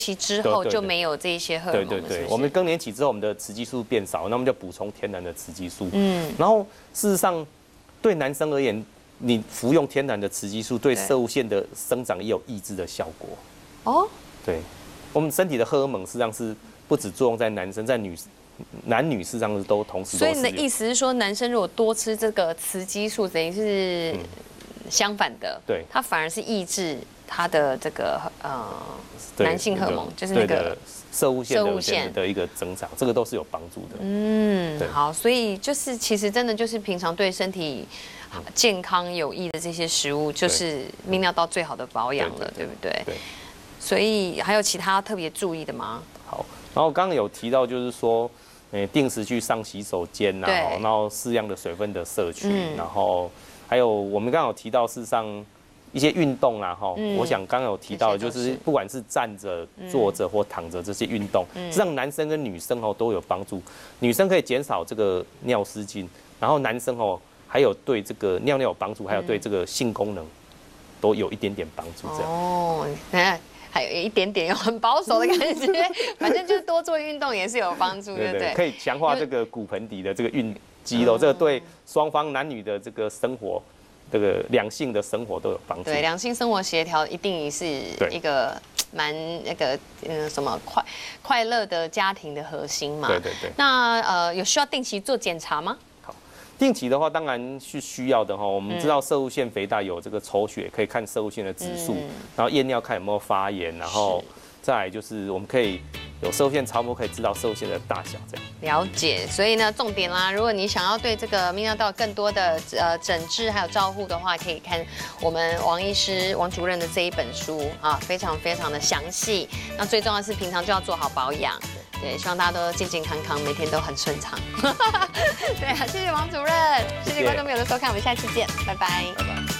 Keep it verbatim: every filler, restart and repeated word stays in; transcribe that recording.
期之后就没有这一些荷尔蒙了。 对对对， 是是我们更年期之后，我们的雌激素变少，那我们就补充天然的雌激素。 嗯， 然后事实上，对男生而言，你服用天然的雌激素，对射物腺的生长也有抑制的效果。 哦， 对，我们身体的荷尔蒙实际上是不只作用在男生，在女男女事实上都同时都。 所以你的意思是说，男生如果多吃这个雌激素，等于是相反的， 嗯、对， 它反而是抑制他的这个呃男性荷尔蒙，就是那个射物腺的一个增长，这个都是有帮助的。 嗯，好，所以就是其实真的就是平常对身体健康有益的这些食物，就是泌尿道最好的保养了，对不对？ 对。 所以还有其他特别注意的吗？ 好，然后刚刚有提到就是说，呃，定时去上洗手间呐，然后适量的水分的摄取，嗯、然后还有我们刚刚有提到，事实上一些运动啦，哈、嗯，我想刚刚有提到，就是不管是站着、坐着或躺着这些运动，实际上男生跟女生哦都有帮助。女生可以减少这个尿失禁，然后男生哦还有对这个尿尿有帮助，还有对这个性功能都有一点点帮助。这样哦，还有一点点有很保守的感觉，反正就是多做运动也是有帮助，对不对？ 可以强化这个骨盆底的这个运肌肉，这个对双方男女的这个生活，这个两性的生活都有帮助。 对，两性生活协调一定是一个蛮那个嗯什么快快乐的家庭的核心嘛。 对对对。 那呃有需要定期做检查吗？ 定期的话，当然是需要的哈。我们知道射物腺肥大有这个抽血，可以看射物腺的指数，然后验尿看有没有发炎，然后再来就是我们可以有射物腺超波，可以知道射物腺的大小这样。 了解，所以呢，重点啦，如果你想要对这个泌尿道更多的呃诊治还有照护的话，可以看我们王医师王主任的这一本书啊，非常非常的详细。那最重要的是平常就要做好保养。对，希望大家都健健康康，每天都很顺畅。对啊，谢谢王主任，谢谢观众朋友的收看，我们下期见，拜拜。 拜拜。